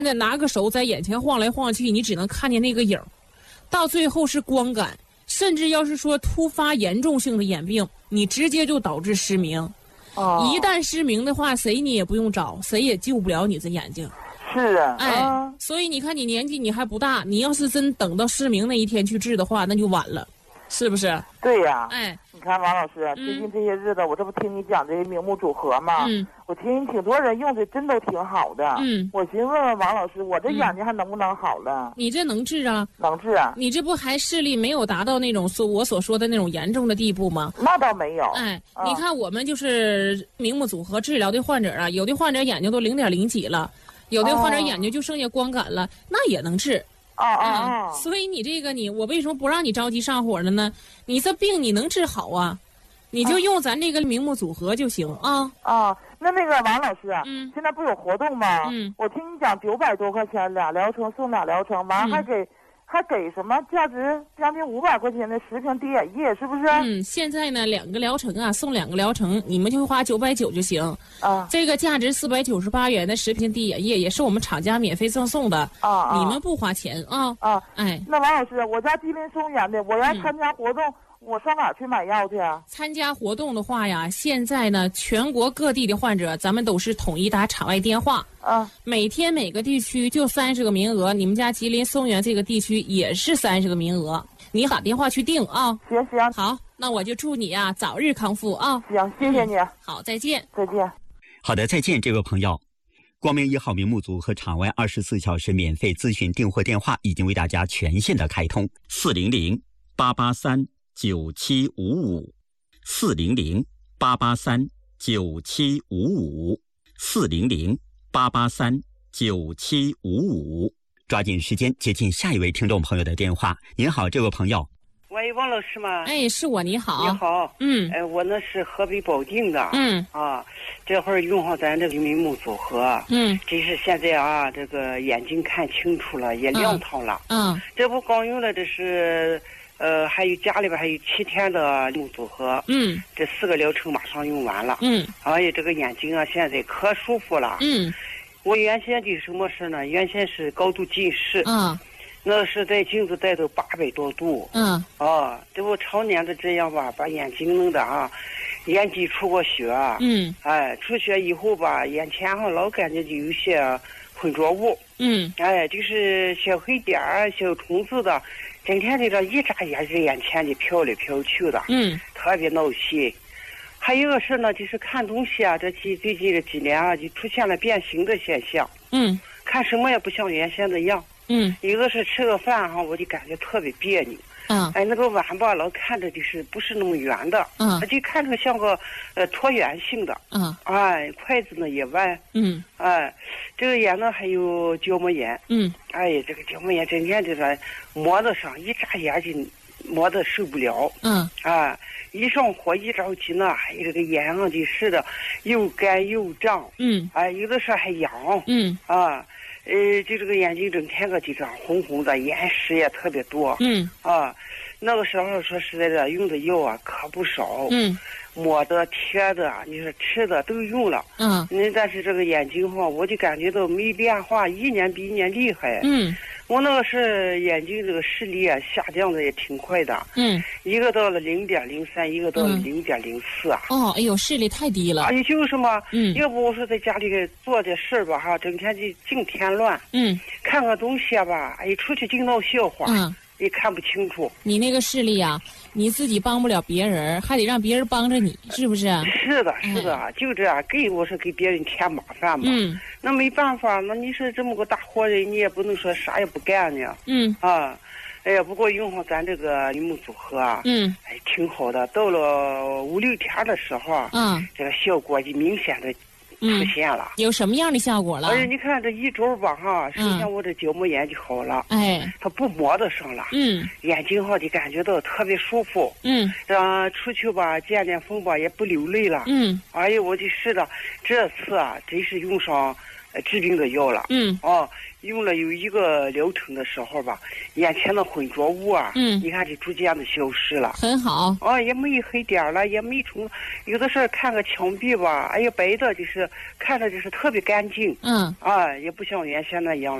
那拿个手在眼前晃来晃去，你只能看见那个影儿，到最后是光感，甚至要是说突发严重性的眼病，你直接就导致失明。一旦失明的话，谁你也不用找，谁也救不了你的眼睛。 是啊， 所以你看你年纪你还不大，你要是真等到失明那一天去治的话，那就晚了，是不是？ 对呀，你看王老师，最近这些日子，我这不听你讲这个明目组合吗？我听挺多人用的，真都挺好的。我寻思问问王老师，我这眼睛还能不能好了？ 你这能治啊？ 能治啊？ 你这不还视力没有达到那种我所说的那种严重的地步吗？ 那倒没有。 你看我们就是明目组合治疗的患者啊，有的患者眼睛都0.0几了，有的患者眼睛就剩下光感了，那也能治。所以你这个我为什么不让你着急上火了呢？你这病你能治好啊，你就用咱这个明目组合就行啊。 那个王老师啊，现在不有活动吗？我听你讲900多块钱俩疗程送俩疗程，完还给什么价值将近500块钱的10瓶滴眼液，是不是？ 现在呢2个疗程啊，送2个疗程，你们就花990就行。这个价值498元的10瓶滴眼液也是我们厂家免费赠送的。你们不花钱啊。 那王老师，我家吉林松原的，我要参加活动，我上哪去买药去啊？ 参加活动的话呀，现在呢全国各地的患者，咱们都是统一打场外电话。每天每个地区就30个名额，你们家吉林松原这个地区也是30个名额，你打电话去订啊。 行。 好，那我就祝你啊早日康复啊。 行，谢谢你。 好，再见。 再见。 好的，再见，这位朋友。光明1号明目组和场外24小时免费咨询订货电话已经为大家全线的开通，408839755，408839755，408839755，抓紧时间接听下一位听众朋友的电话。您好，这位朋友。 喂，王老师吗？ 是我，你好。 你好。我那是河北保定的。这会儿用上咱这个明目组合。这是现在啊，这个眼睛看清楚了，也亮堂了。这不刚用了，这是还有家里边还有7天的明目组合。这4个疗程马上用完了。这个眼睛啊，现在可舒服了。我原先的什么事呢？原先是高度近视。那是在镜子带到800多度。这不常年的这样吧，把眼睛弄的啊，眼底出过血。出血以后吧，眼前上老感觉就有些浑浊物。就是小黑点儿、小虫子的，整天的这一眨眼在眼前里飘来飘去的。特别闹心。还有一个事呢，就是看东西啊，最近这几年啊，就出现了变形的现象。看什么也不像原先的样。一个是吃个饭哈，我就感觉特别别扭。那个碗吧，老看着就是不是那么圆的。就看着像个椭圆形的。筷子呢也弯。这个眼呢还有角膜炎。这个角膜炎整天就是磨得上，一眨眼就磨得受不了。一上火一着急呢，还有这个眼上就是的又干又胀。有的时候还痒。就这个眼睛整天个就这样红红的，眼屎也特别多。那个时候说实在的，用的药啊可不少。抹的、贴的，你说吃的都用了。但是这个眼睛哈，我就感觉到没变化，一年比一年厉害。我那个是眼睛这个视力啊下降的也挺快的。一个到了0.03，一个到了0.04啊。 哎呦，视力太低了。 就是嘛。要不我说在家里做点事儿吧哈，整天就净添乱。看个东西啊吧，出去净闹笑话。也看不清楚。 你那个视力啊，你自己帮不了别人，还得让别人帮着你，是不是？ 是的，是的，就这样。我说给别人添麻烦嘛。那没办法，那你说这么个大活人，你也不能说啥也不干呢。不过用上咱这个明目组合啊，挺好的。到了5、6天的时候，这个效果就明显的出现了。 有什么样的效果了？ 你看这一周吧哈，首先我这角膜炎就好了。它不磨得上了。眼睛哈就感觉到特别舒服。出去吧见风吧也不流泪了。我就是的，这次啊真是用上治病的药了。用了有1个疗程的时候吧，眼前的浑浊物啊，你看这逐渐的消失了， 很好。 也没黑点了，也没虫，有的时候看个墙壁吧，哎呀白的，就是看着就是特别干净。也不像原先那样了。